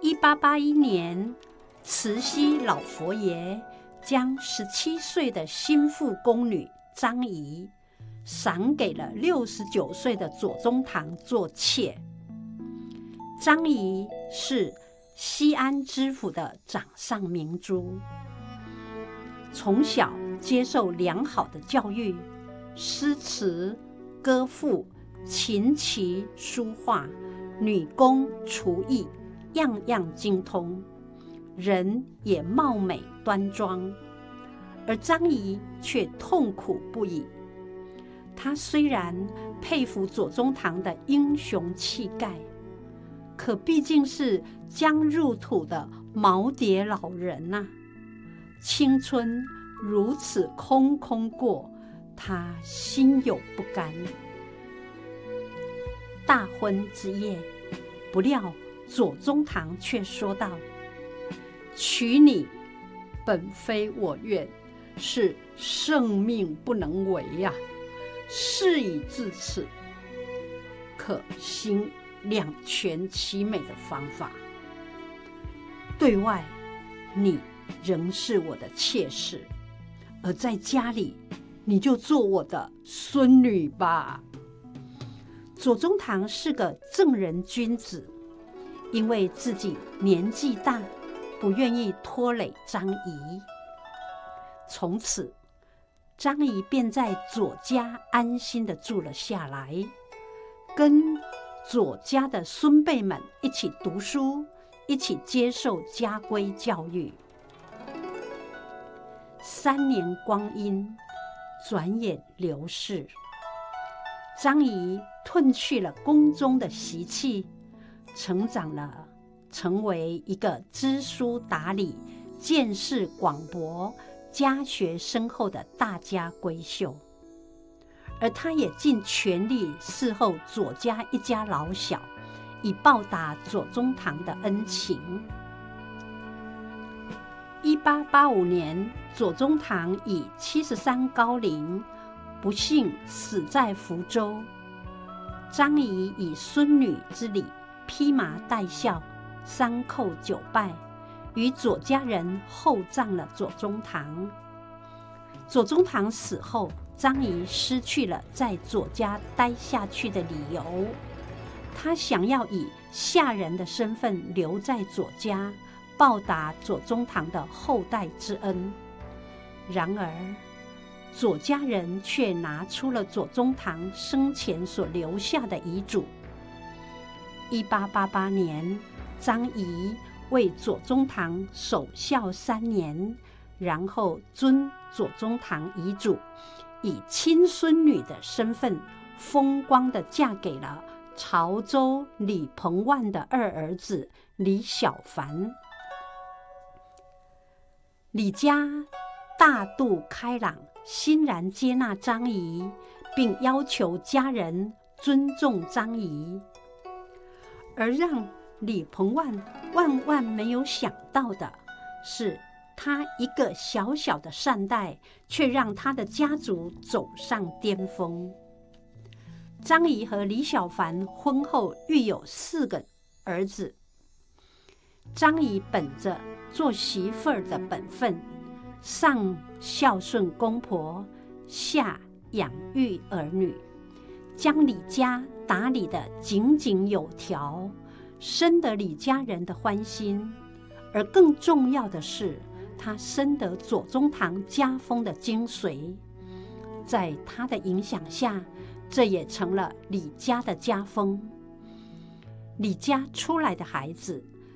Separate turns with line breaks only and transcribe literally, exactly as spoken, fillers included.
一八八一年，慈禧老佛爷将十七岁的心腹宫女张仪赏给了六十九岁的左宗棠做妾。张仪是西安知府的掌上明珠，从小接受良好的教育，诗词、歌赋、琴棋、书画、女工、厨艺，样样精通，人也貌美端庄。而张仪却痛苦不已。她虽然佩服左宗棠的英雄气概，可毕竟是将入土的耄耋老人呐、啊，青春如此空空过，她心有不甘。大婚之夜，不料左宗棠却说道：“娶你本非我愿，是圣命不能违呀、啊。事已至此，可行两全其美的方法。对外，你仍是我的妾室，而在家里，你就做我的孙女吧。”左宗棠是个正人君子，因为自己年纪大，不愿意拖累张仪。从此，张仪便在左家安心地住了下来，跟左家的孙辈们一起读书，一起接受家规教育。三年光阴转眼流逝，张仪褪去了宫中的习气，成长了，成为一个知书达理、见识广博、家学深厚的大家闺秀。而她也尽全力伺候左家一家老小，以报答左宗棠的恩情。一八八五年，左宗棠以七十三高龄，不幸死在福州。张仪以孙女之礼披麻戴孝，三叩九拜，与左家人厚葬了左宗棠。左宗棠死后，张仪失去了在左家待下去的理由，他想要以下人的身份留在左家，报答左宗棠的后代之恩。然而左家人却拿出了左宗棠生前所留下的遗嘱。一八八八年，张仪为左宗棠守孝三年，然后遵左宗棠遗嘱，以亲孙女的身份风光地嫁给了潮州李鹏万的二儿子李小凡。李家大度开朗，欣然接纳张仪，并要求家人尊重张仪。而让李鹏万万万没有想到的是，他一个小小的善代，却让他的家族走上巅峰。张仪和李小凡婚后育有四个儿子。张仪本着做媳妇儿的本分，上孝顺公婆，下养育儿女，将李家打理得井井有条，深得李家人的欢心。而更重要的是，他深得左宗棠家风的精髓，在他的影响下，这也成了李家的家风。李家出来的孩子